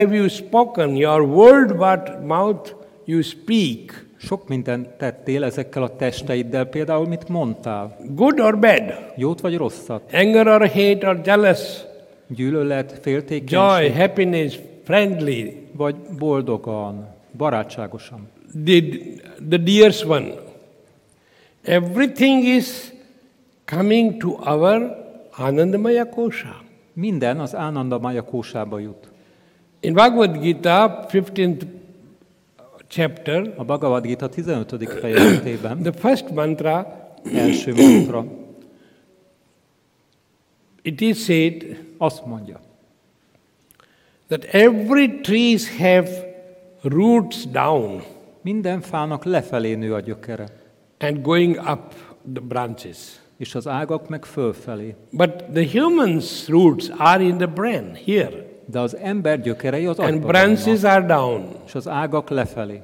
have you spoken? Your word, what mouth you speak. Sok mindent tettél ezekkel a testeiddel, például mit mondtál? Good or bad? Jót vagy rosszat? Anger or hate or jealous? Gyűlölet, Joy, féltékenység, happiness, friendly. vagy boldogan, barátságosan? The dearest one. Everything is coming to our Anandamaya Kosha. Minden az Ánandamaya kósába jut. In Bhagavad Gita, 15th chapter, A Bhagavad Gita 15. fejezetében the first mantra, első mantra it is said azt mondja, that every trees have roots down minden fának lefelé nő a gyökere, and going up the branches. és az ágak meg fölfelé. But the human's roots are in the brain, here. De az ember gyökerei az And agyban branches vannak, are down. és az ágak lefelé.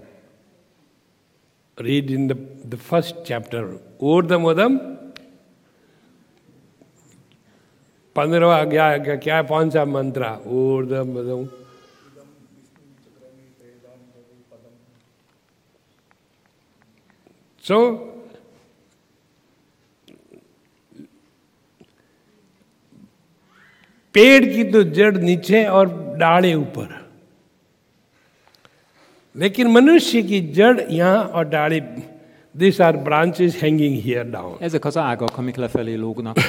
Read in the first chapter. Urdhamudam. 15 क्या कौन सा मंत्र? ऊर्ध्वमदम. So, पेड़ की तो जड़ नीचे और डाले ऊपर, लेकिन मनुष्य की जड़ यहाँ और डाले, these are branches hanging here down. Ezek az ágak, amik lefelé lógnak.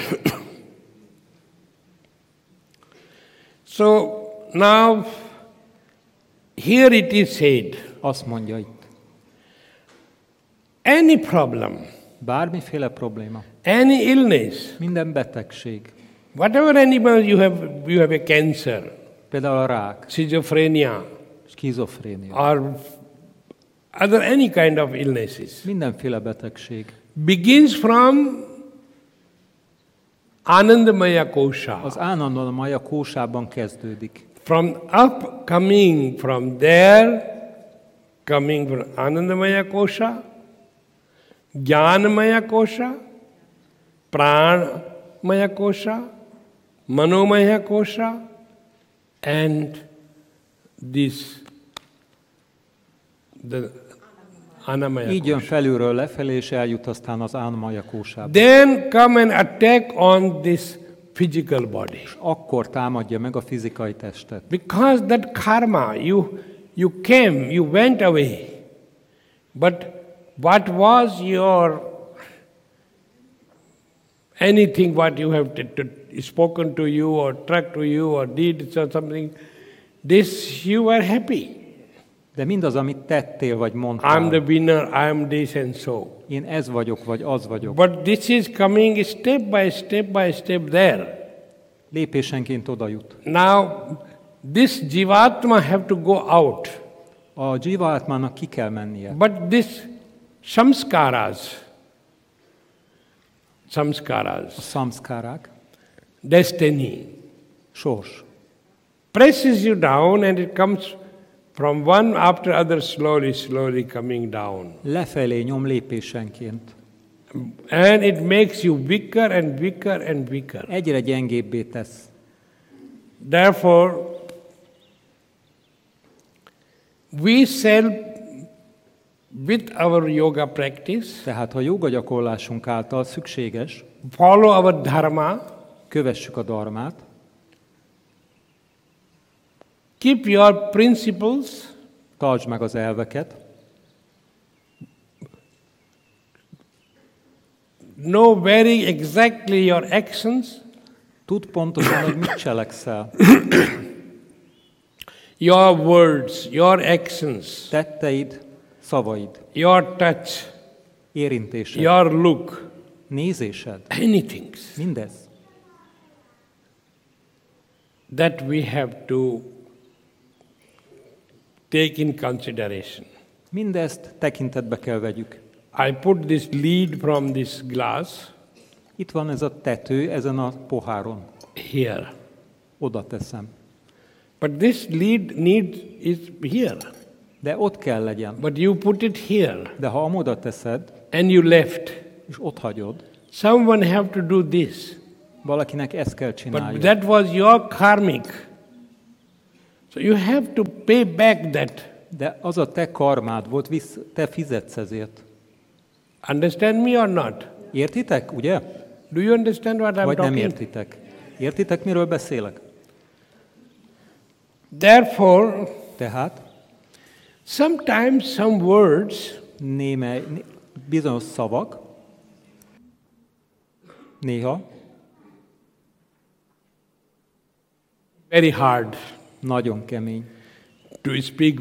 So now here it is said, Azt mondja itt, any problem, bármiféle probléma, any illness, minden betegség, whatever animal you have a cancer, például a rák, schizophrenia, skizofrénia, or other any kind of illnesses, mindenféle betegség begins from Anandamaya Kosha. az Ánandamaya kósában kezdődik. From up coming from there, coming from Anandamaya Kosha, Jnanamaya Kosha, Pranamaya Kosha, Manomaya Kosha, and this, the Annamaya Így jön Kosha. felülről lefelé, és eljut aztán az Annamaya kósába. Then come and attack on this physical body. Akkor támadja meg a fizikai testet. Because that karma, you came, you went away. But what was your anything what you have spoken to you or struck to you or did something, this you were happy. De mindaz, amit tettél vagy mondtál, I'm the winner, I'm this and so. én ez vagyok, vagy az vagyok. But this is coming step by step there. Lépésenként oda jut. Now, this Jivatma have to go out. A Jivatmának ki kell mennie. But this samskaras, A szamszkárák, destiny, sors. presses you down and it comes from one after other slowly coming down. Lefelé nyom lépésenként. And it makes you weaker and weaker and weaker. Egyre gyengébbé tesz. Therefore, we shall, with our yoga practice, Tehát a joga gyakorlásunk által szükséges, follow our dharma, kövessük a dharmát, keep your principles, tartsd meg az elveket, know very exactly your actions, tudd pontosan, hogy mit cselekszel. your words, your actions, Tetteid, szavaid, your touch, érintésed, your look, nézésed, anything mindez. that we have to take in consideration. Mindezt tekintetbe kell vegyük. I put this lid from this glass Itt van ez a tető ezen a poháron. here. Oda teszem. But this lid is here. De ott kell legyen. But you put it here De ha amoda teszed, and you left. és ott hagyod, Someone have to do this. valakinek ezt kell But csinálni. that was your karmic. So you have to pay back that. De az a te karmád volt, te fizetsz ezért. Understand me or not? Értitek, ugye? Do you understand what I'm Vagy nem talking? értitek? Értitek, miről beszélek? Therefore, Tehát sometimes some words bizonyos szavak néha very hard nagyon kemény. to speak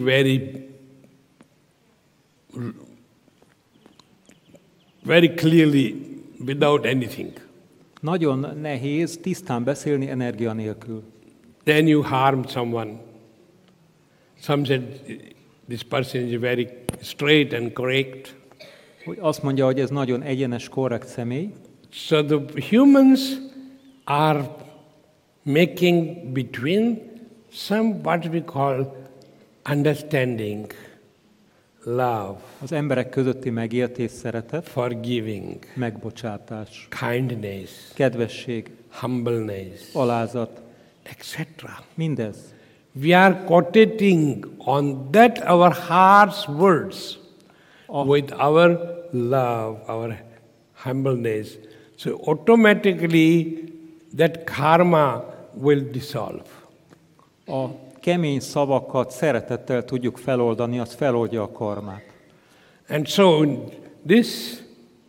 very clearly without anything. Nagyon nehéz tisztán beszélni energia nélkül. Then you harm someone. Some said this person is very straight and correct. Hogy azt mondja, hogy ez nagyon egyenes, korrekt személy. So the humans are making between some what we call understanding, love, Az emberek közötti megértés, szeretet, forgiving, megbocsátás, kindness, kedvesség, humbleness, alázat, etc. mindez. We are quotating on that our harsh words with our love, our humbleness. So automatically that karma will dissolve. A kemény szavakat szeretettel tudjuk feloldani, az feloldja a karmát. And so this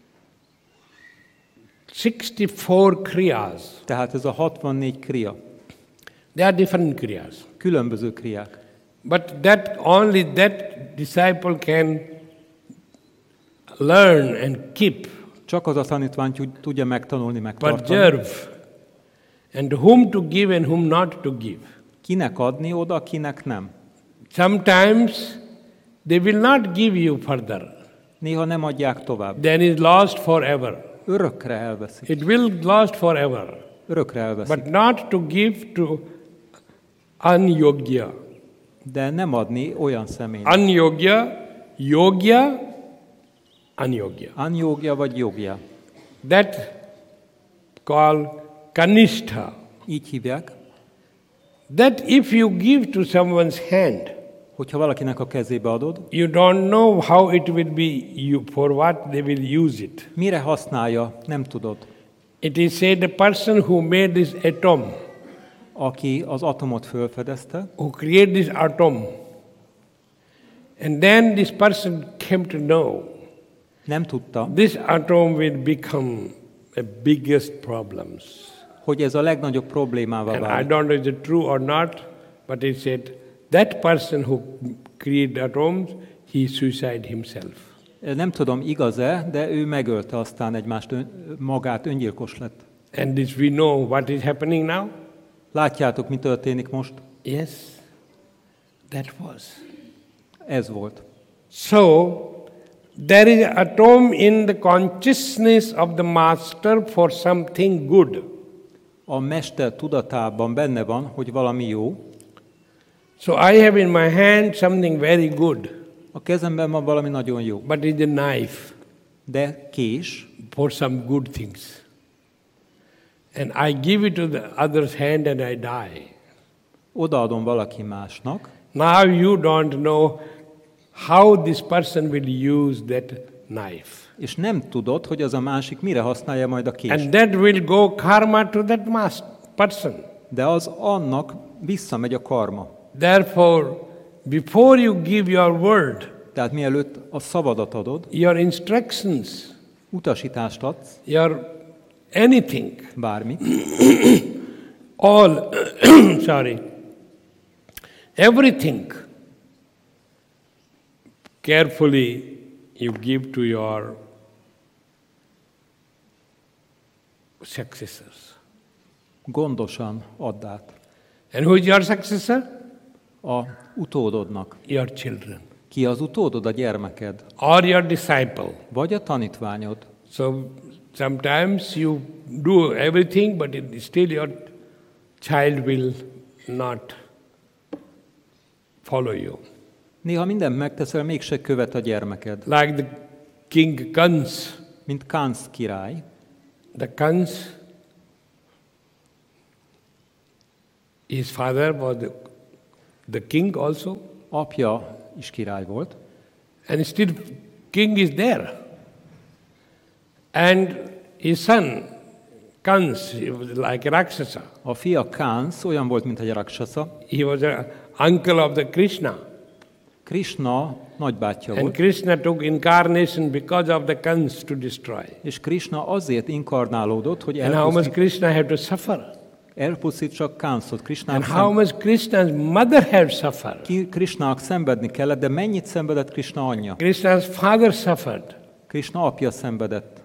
64 kriyas, Tehát ez a 64 kriya, they are different kriyas. különböző kriák. But only that disciple can learn and keep, Csak az a tanítvány tudja megtanulni, megtartani. preserve, and whom to give and whom not to give. Kinek adni oda, kinek nem. Sometimes they will not give you further. Néha nem adják tovább. Then is lost forever. Örökre elveszik. It will last forever. Örökre elveszik. But not to give to anyogya. De nem adni olyan személynek. Anyogya, yogya, anyogya. Anyogya vagy jogja. That called kanistha. Így hívják. That if you give to someone's hand, Hogyha valakinek a kezébe adod, you don't know how it will be, for what they will use it. mire használja, nem tudod. It is said the person who made this atom, Aki az atomot felfedezte, who created this atom, and then this person came to know nem tudta, this atom will become the biggest problems. hogy ez a legnagyobb problémává And I válik. don't know is it true or not, but it said that person who created atoms, he suicide himself. Nem tudom, igaz-e, de ő megölte aztán magát, öngyilkos lett. And this we know what is happening now? Látjátok, mi történik most? Yes, that was. Ez volt. So, there is atom in the consciousness of the master for something good. A mester tudatában benne van, hogy valami jó. So I have in my hand something very good, A kezemben van valami nagyon jó. but it's a knife De kés, for some good things. And I give it to the other's hand and I die. odaadom valaki másnak, Now you don't know how this person will use that knife. és nem tudod, hogy az a másik mire használja majd a kést. And that will go karma to that person. De az annak visszamegy a karma. Therefore, before you give your word, Tehát mielőtt a szavadat adod, your instructions, utasítást adsz, your anything, bármit, all, everything, carefully you give to your successors. gondosan add át. And who is your successor? A utódodnak. Your children. Ki az utódod? A gyermeked. Or your disciple. Vagy a tanítványod. So sometimes you do everything, but still your child will not follow you. Néha mindent megteszel, mégse követ a gyermeked. Like the king Kans. Mint Kánsz király. The Kans, his father was the the king also. Apja is király volt, And still king is there. And his son, Kans, he was like a Rakshasa. a fia Kánsz olyan volt, mint egy raksasa. He was an uncle of the Krishna. Krishna nagybátyja And volt, Krishna took incarnation because of the Kans to destroy. és Krishna azért inkarnálódott, hogy And how much Krishna had to suffer. elpusztítsa Kánszot. And how much Krishna's mother had suffered. Krishnának szenvedni kellett, de mennyit szenvedett Krishna anyja? Krishna's father suffered. Krishna apja szenvedett.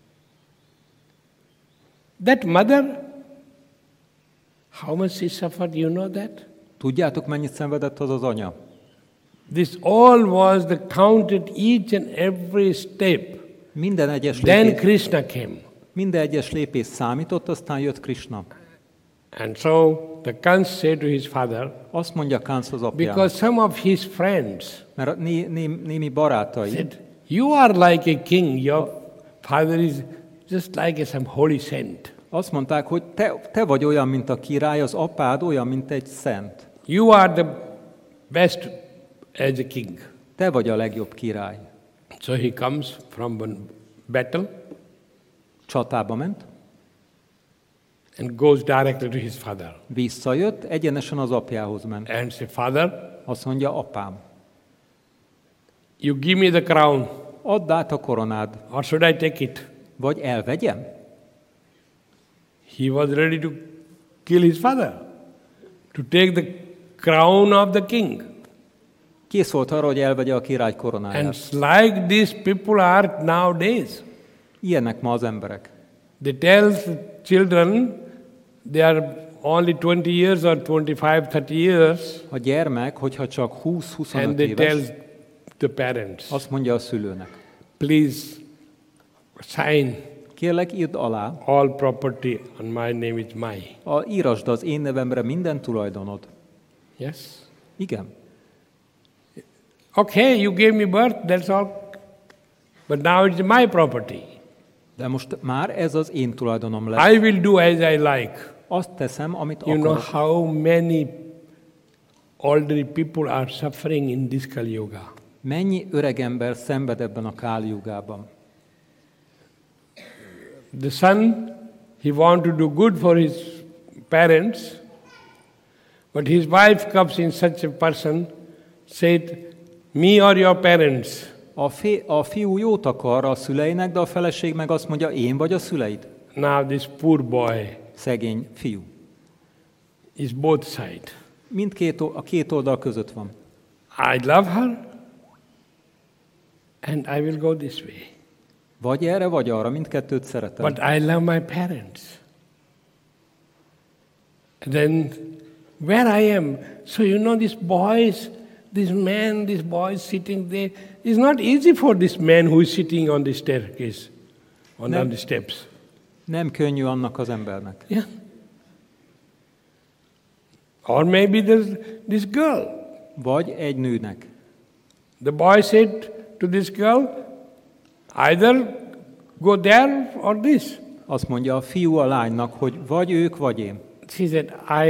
That mother, how much she suffered, you know that? Tudjátok, mennyit szenvedett az az anya? This all was the counted each and every step. Minden egyes Then lépés, Krishna came. minden egyes lépés számított, aztán jött Krishna. And so the Kans said to his father, Azt mondja Kánsz az apjának, because some of his friends mert a némi barátai said, you are like a king, your father is just like some holy saint. azt mondták, hogy te vagy olyan, mint a király, az apád olyan, mint egy szent. You are the best as a king. Te vagy a legjobb király. So he comes from one battle Csatába ment, and goes directly to his father. visszajött, egyenesen az apjához ment. And say, Father, Azt mondja, apám, you give me the crown, add át a koronád, or should I take it? vagy elvegyem? He was ready to kill his father, to take the crown of the king. Kész volt arra, hogy elvegye a király And koronáját. like these people are nowadays. Ilyenek ma az emberek. They tell children they are only 20 years or 25, 30 years, A gyermek, hogyha csak and 20-25 they tell éves, the parents, azt mondja a szülőnek, please sign kérlek, írd alá, all property on my name is my. írasd az én nevemre minden tulajdonod. Yes? Igen. Okay, you gave me birth, that's all. But now it's my property. De most már ez az én tulajdonom lesz. I will do as I like. Azt teszem, amit You know akarok. how many elderly people are suffering in this Kali Yuga. Mennyi öreg ember szenved ebben a Káli-jugában? The son, he want to do good for his parents, but his wife comes in such a person, said, me or your parents. A fiú jót akar a szüleinek, de a feleség meg azt mondja, én vagy a szüleid? Now this poor boy Szegény fiú. is both side. A két oldal között van. I love her, and I will go this way. Vagy erre, vagy arra, mindkettőt szeretem. But I love my parents. Then where I am, so you know these boys, this man, this boy sitting there, it's not easy for this man who is sitting on the staircase, on the steps. Nem könnyű annak az embernek. Yeah. Or maybe there's this girl. Vagy egy nőnek. The boy said to this girl, either go there or this. Azt mondja a fiú a lánynak, hogy vagy ők, vagy én. She said,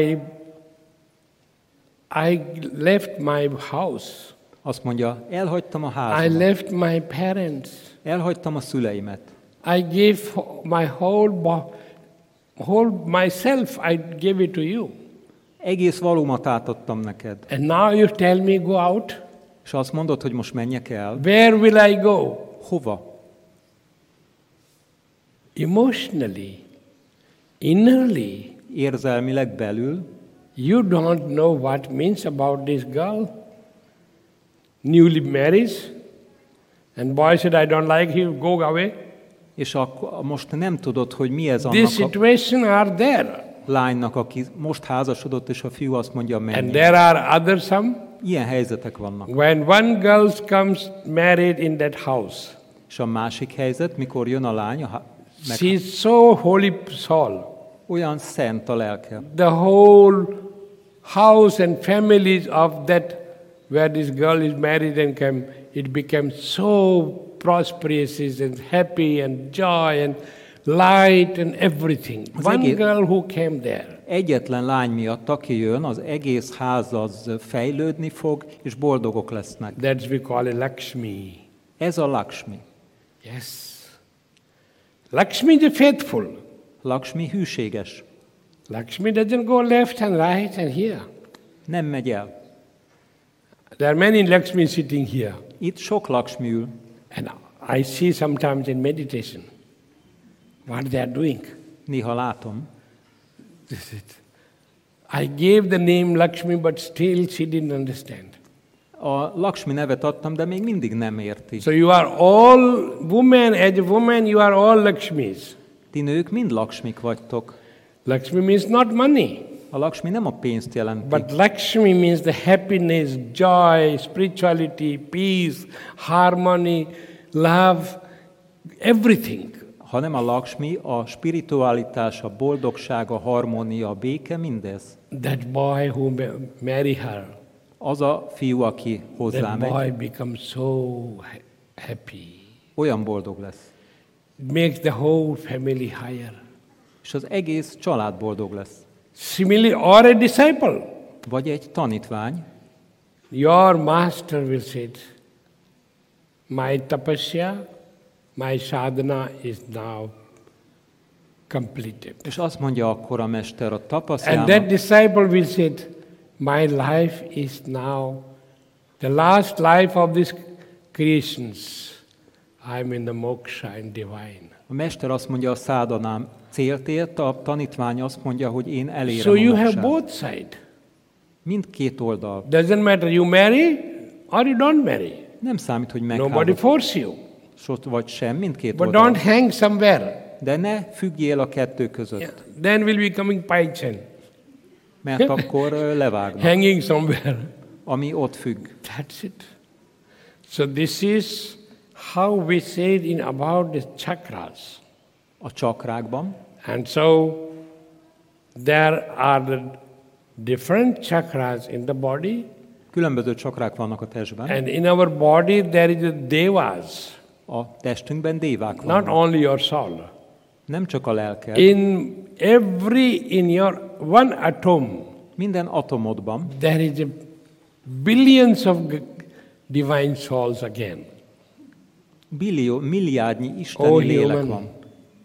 I left my house. Azt mondja, elhagytam a I házamat. left my parents. Elhagytam a szüleimet. I gave my whole myself, I gave it to you. Egész valómat átadtam neked. And now you tell me go out? És azt mondod, hogy most menjek el. Where will I go? Hova? Emotionally, innerly, Érzelmileg belül you don't know what means about this girl. Newly married, and boy said, I don't like him, go away. és akkor most nem tudod, hogy mi ez This annak a situation are there. lánynak, aki most házasodott, és a fiú azt mondja, And menj. there are other some. Ilyen helyzetek vannak. When one girl comes married in that house, És a másik helyzet, mikor jön a lány, she is so holy soul. olyan szent a lelke. The whole house and families of that where this girl is married and came, it became so prosperous and happy and joy and light and everything. Az One egész- girl who came there. egyetlen lány miatt, aki jön, az egész ház az fejlődni fog, és boldogok lesznek. That's we call it Lakshmi. Ez a Lakshmi. Yes. Lakshmi is faithful. Lakshmi hűséges. Lakshmi doesn't go left and right and here. Nem megy el. There are many Lakshmi sitting here. Itt sok Lakshmi ül. And I see sometimes in meditation what they are doing. Néha látom. This is it. I gave the name Lakshmi, but still she didn't understand. A Lakshmi nevet adtam, de még mindig nem érti. So you are all women, as a woman you are all Lakshmis. Ti nők mind Lakshmik vagytok. Lakshmi means not money. A Lakshmi nem a pénzt jelenti, But Lakshmi means the happiness, joy, spirituality, peace, harmony, love, everything. hanem a Lakshmi a spiritualitás, a boldogság, a harmónia, a béke, mindez. That boy who marry her, Az a fiú, aki that hozzámegy, boy becomes so happy. olyan boldog lesz. It makes the whole family higher. És az egész család boldog lesz. Similarly, or a disciple. Vagy egy tanítvány, Your master will say, my tapasya, my sadhana is now completed. és azt mondja akkor a mester a And that tapaszjának, disciple will say, my life is now the last life of these creations. I'm in the moksha and divine. a mester azt mondja a szádanám célt ért, a tanítvány azt mondja, hogy én elérem So a you have moksát. both sides. Mindkét oldal. Doesn't matter you marry or you don't marry. Nem számít, hogy Nobody megházasodsz, force you. vagy sem, mindkét But oldal. don't hang somewhere. De ne függjél a kettő között, Yeah. Then we'll be coming Paichen. mert akkor levágnak, Hanging somewhere. ami ott függ. That's it. So this is how we said in about the chakras. A csakrákban. And so there are the different chakras in the body, Különböző csakrák vannak a testben. and in our body there is a devas, A testünkben dévák not vannak. only your soul. Nem csak a lelked. In your one atom, Minden atomodban there is a billions of divine souls again. milliárdnyi isteni Oh, lélek human. van.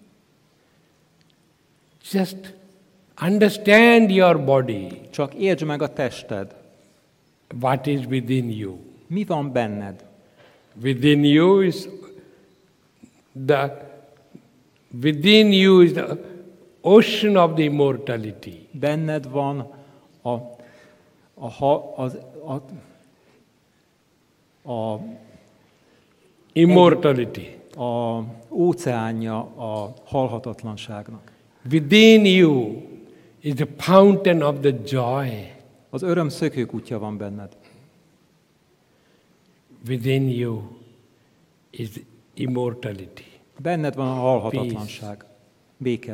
Just understand your body, Csak értsd meg a tested. what is within you. Mi van benned? Within you is the ocean of the immortality. Benned van Immortality. a óceánja a halhatatlanságnak. Within you is the fountain of the joy. Az öröm szökőkutya van benned. Within you is immortality. Benned van a halhatatlanság. Béke.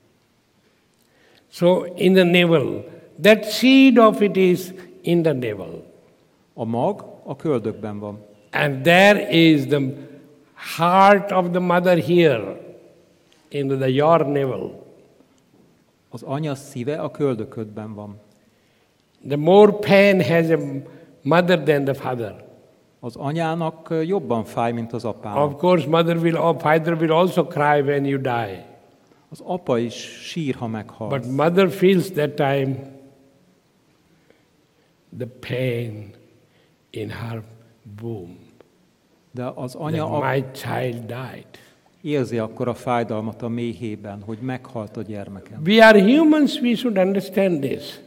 So in the navel, that seed of it is in the navel. A mag a köldökben van. And there is the heart of the mother here in your navel. Az anya szíve a köldöködben van. The more pain has a mother than the father. Az anyának jobban fáj, mint az apának. Of course, father will also cry when you die. Az apa is sír, ha meghal. But mother feels that time the pain in her womb. De az That anya my child died. érzi akkor a fájdalmat a méhében, hogy meghalt a gyermekem. We are humans, we should understand this.